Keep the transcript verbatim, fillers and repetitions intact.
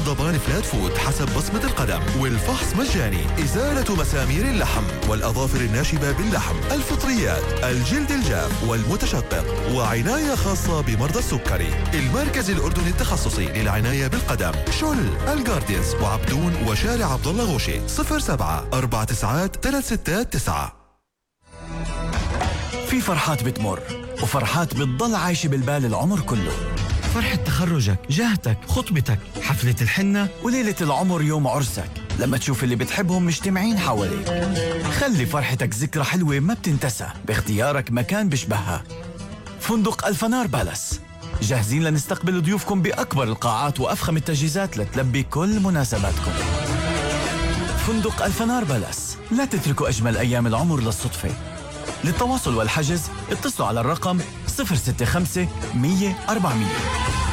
ضمان فلات فوت حسب بصمة القدم، والفحص مجاني. إزالة مسامير اللحم والأظافر الناشبة باللحم، الفطريات، الجلد الجاف والمتشقق، وعناية خاصة بمرضى السكري. المركز الأردني التخصصي للعناية بالقدم، شل، الجاردينز وعبدون وشارع عبد الله غوشي. صفر سبعة أربعة تسعات ثلاث ستات تسعة. في فرحات بتمر وفرحات بتضل عايشة بالبال العمر كله. فرحة تخرجك، جهتك، خطبتك، حفلة الحنة، وليلة العمر يوم عرسك لما تشوف اللي بتحبهم مجتمعين حواليك. خلي فرحتك ذكرى حلوة ما بتنتسى باختيارك مكان بشبهها. فندق الفنار بالاس، جاهزين لنستقبل ضيوفكم بأكبر القاعات وأفخم التجهيزات لتلبي كل مناسباتكم. فندق الفنار بالاس، لا تتركوا أجمل أيام العمر للصدفة. للتواصل والحجز اتصلوا على الرقم صفر ستة خمسة مية أربعمية.